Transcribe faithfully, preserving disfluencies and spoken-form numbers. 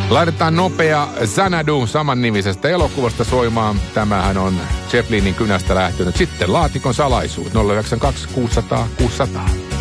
Laitetaan nopea Xanadu samannimisestä elokuvasta soimaan. Tämähän on Chaplinin kynästä lähtenyt. Sitten Laatikon salaisuus nolla yhdeksän kaksi kuusi nolla nolla kuusi nolla nolla.